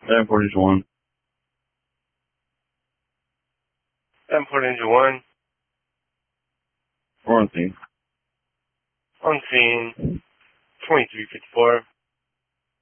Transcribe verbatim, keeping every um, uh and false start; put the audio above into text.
Davenport Engine one. Davenport Engine one. We're on scene. On scene. twenty-three fifty-four.